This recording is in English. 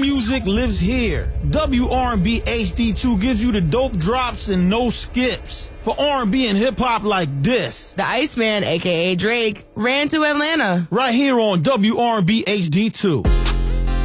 music lives here. WR&B HD2 gives you the dope drops and no skips. For R&B and hip-hop like this. The Iceman, a.k.a. Drake, ran to Atlanta. Right here on WR&B HD2.